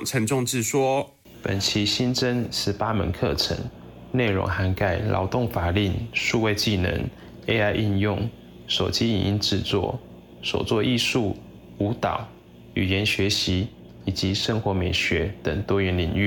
长陈仲志说， 本期新增18门课程，内容涵盖劳动法令、数位技能、AI 应用、手机影音制作、手作艺术、舞蹈、语言学习以及生活美学等多元领域。